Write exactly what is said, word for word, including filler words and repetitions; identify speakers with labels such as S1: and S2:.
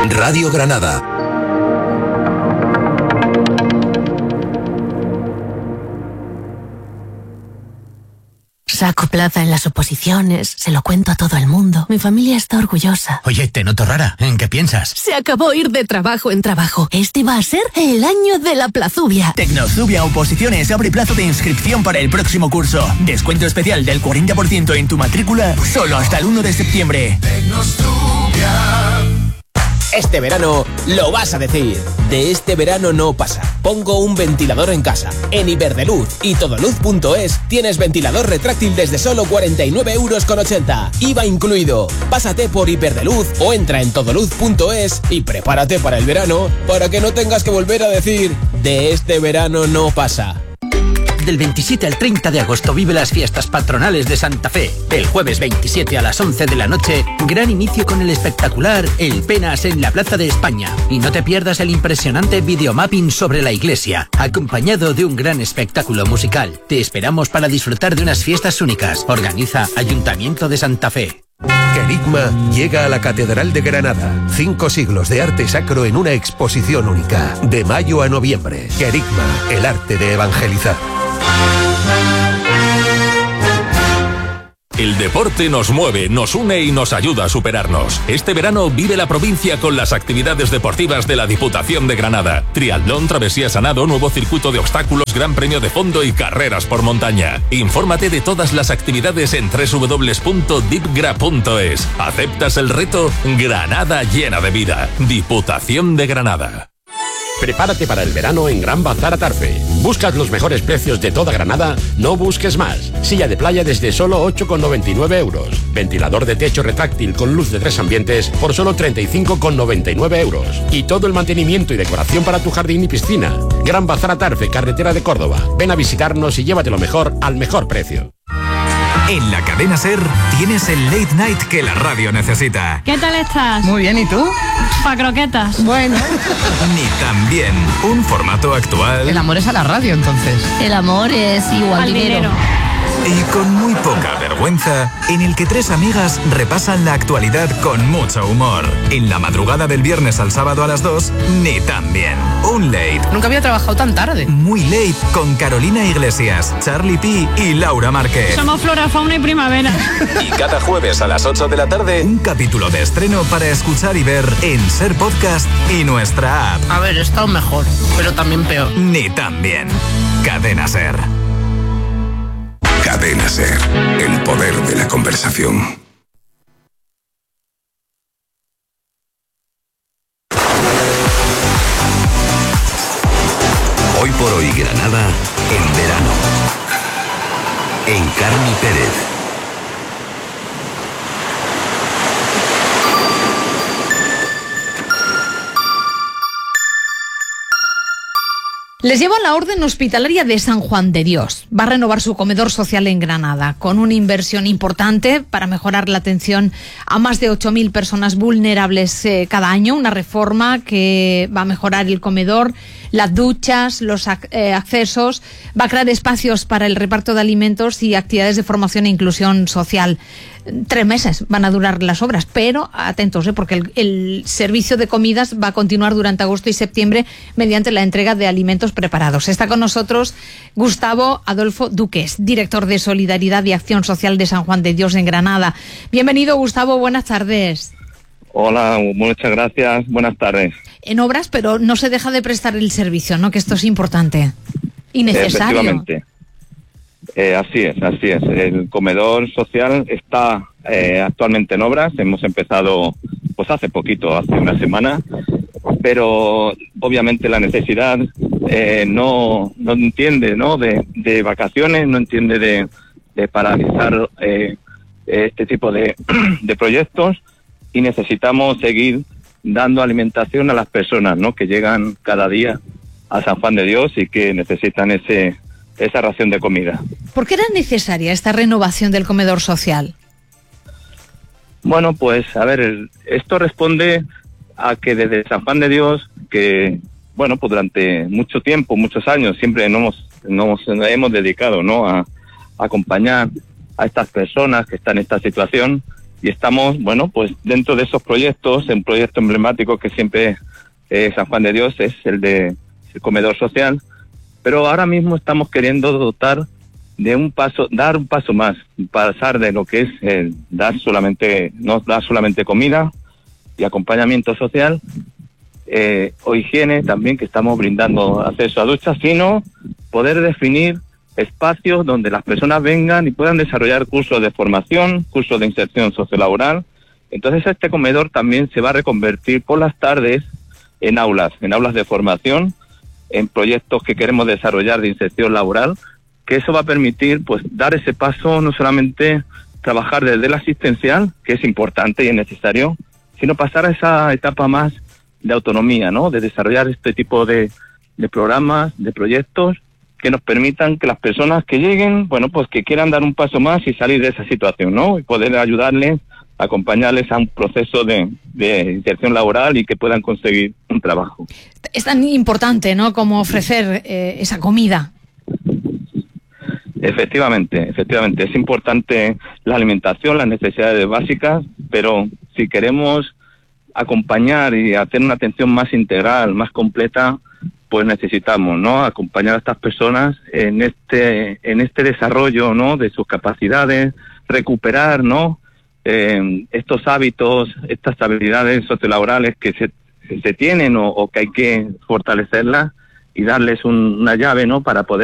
S1: Radio Granada.
S2: Saco plaza en las oposiciones, se lo cuento a todo el mundo. Mi familia está orgullosa.
S3: Oye, te noto rara. ¿En qué piensas?
S2: Se acabó ir de trabajo en trabajo. Este va a ser el año de la Plazubia.
S4: Tecnozubia Oposiciones abre plazo de inscripción para el próximo curso. Descuento especial del cuarenta por ciento en tu matrícula solo hasta el uno de septiembre.
S5: Tecnozubia. Este verano lo vas a decir. De este verano no pasa. Pongo un ventilador en casa. En Iberdrola y Todoluz punto es tienes ventilador retráctil desde solo cuarenta y nueve euros con ochenta. I V A incluido. Pásate por Iberdrola o entra en Todoluz punto es y prepárate para el verano para que no tengas que volver a decir de este verano no pasa.
S3: Del veintisiete al treinta de agosto vive las fiestas patronales de Santa Fe. El jueves veintisiete a las once de la noche, gran inicio con el espectacular El Penas en la Plaza de España. Y no te pierdas el impresionante videomapping sobre la iglesia, acompañado de un gran espectáculo musical. Te esperamos para disfrutar de unas fiestas únicas. Organiza Ayuntamiento de Santa Fe.
S1: Querigma llega a la Catedral de Granada. Cinco siglos de arte sacro en una exposición única. De mayo a noviembre. Querigma, el arte de evangelizar.
S6: El deporte nos mueve, nos une y nos ayuda a superarnos. Este verano vive la provincia con las actividades deportivas de la Diputación de Granada. Triatlón, travesía Sanado, nuevo circuito de obstáculos, gran premio de fondo y carreras por montaña. Infórmate de todas las actividades en doble u doble u doble u punto dipgra punto es. ¿Aceptas el reto? Granada llena de vida. Diputación de Granada.
S7: Prepárate para el verano en Gran Bazar Atarfe. ¿Buscas los mejores precios de toda Granada? No busques más. Silla de playa desde solo ocho con noventa y nueve euros. Ventilador de techo retráctil con luz de tres ambientes por solo treinta y cinco con noventa y nueve euros. Y todo el mantenimiento y decoración para tu jardín y piscina. Gran Bazar Atarfe, carretera de Córdoba. Ven a visitarnos y llévate lo mejor al mejor precio.
S8: En la cadena SER tienes el late night que la radio necesita.
S9: ¿Qué tal estás?
S10: Muy bien, ¿y tú?
S9: Pa' croquetas.
S10: Bueno.
S8: Ni tan bien. Un formato actual.
S10: El amor es a la radio, entonces.
S2: El amor es igual
S9: Al
S2: dinero.
S9: dinero.
S8: Y con muy poca vergüenza, en el que tres amigas repasan la actualidad con mucho humor. En la madrugada del viernes al sábado a las dos, ni tan bien. Un late.
S10: Nunca había trabajado tan tarde.
S8: Muy late con Carolina Iglesias, Charlie P y Laura Márquez.
S9: Somos flora, fauna y primavera.
S6: Y cada jueves a las ocho de la tarde,
S8: Un capítulo de estreno para escuchar y ver en SER Podcast y nuestra app.
S10: A ver, he estado mejor, pero también peor.
S8: Ni tan bien. Cadena SER.
S11: Cadena SER, el poder de la conversación.
S1: Hoy por hoy Granada en verano. En Carmi Pérez.
S12: Les llevo a la Orden Hospitalaria de San Juan de Dios. Va a renovar su comedor social en Granada, con una inversión importante para mejorar la atención a más de ocho mil personas vulnerables eh, cada año. Una reforma que va a mejorar el comedor, las duchas, los ac- eh, accesos, va a crear espacios para el reparto de alimentos y actividades de formación e inclusión social. Tres meses van a durar las obras, pero atentos, ¿eh? porque el, el servicio de comidas va a continuar durante agosto y septiembre mediante la entrega de alimentos preparados. Está con nosotros Gustavo Adolfo Duques, director de Solidaridad y Acción Social de San Juan de Dios en Granada. Bienvenido, Gustavo, buenas tardes.
S13: Hola, muchas gracias, buenas tardes.
S12: En obras, pero no se deja de prestar el servicio, ¿no? Que esto es importante y necesario.
S13: Efectivamente. Eh, así es, así es. El comedor social está eh, actualmente en obras. Hemos empezado pues hace poquito, hace una semana, pero obviamente la necesidad eh, no, no entiende, ¿no? De, de vacaciones, no entiende de, de paralizar eh, este tipo de, de proyectos, y necesitamos seguir dando alimentación a las personas, ¿no? Que llegan cada día a San Juan de Dios y que necesitan ese esa ración de comida.
S12: ¿Por qué era necesaria esta renovación del comedor social?
S13: Bueno, pues a ver, el, esto responde a que desde San Juan de Dios, que bueno, pues durante mucho tiempo, muchos años, siempre nos, nos hemos dedicado, ¿no? A, a acompañar a estas personas que están en esta situación, y estamos, bueno, pues dentro de esos proyectos, un proyecto emblemático que siempre eh, San Juan de Dios es el de el comedor social, pero ahora mismo estamos queriendo dotar de un paso, dar un paso más, pasar de lo que es eh, dar solamente, no dar solamente comida y acompañamiento social, eh, o higiene también, que estamos brindando acceso a duchas, sino poder definir espacios donde las personas vengan y puedan desarrollar cursos de formación, cursos de inserción sociolaboral. Entonces este comedor también se va a reconvertir por las tardes en aulas, en aulas de formación, en proyectos que queremos desarrollar de inserción laboral, que eso va a permitir pues dar ese paso, no solamente trabajar desde el asistencial, que es importante y es necesario, sino pasar a esa etapa más de autonomía, ¿no? De desarrollar este tipo de, de programas, de proyectos que nos permitan que las personas que lleguen, bueno, pues que quieran dar un paso más y salir de esa situación, ¿no? Y poder ayudarles, acompañarles a un proceso de, de inserción laboral y que puedan conseguir un trabajo.
S12: Es tan importante, ¿no?, como ofrecer eh, esa comida.
S13: Efectivamente, efectivamente. Es importante la alimentación, las necesidades básicas, pero si queremos acompañar y hacer una atención más integral, más completa, pues necesitamos, ¿no?, acompañar a estas personas en este en este desarrollo, ¿no?, de sus capacidades, recuperar, ¿no?, eh, estos hábitos, estas habilidades sociolaborales que se, se tienen o, o que hay que fortalecerlas y darles un, una llave, ¿no?, para poder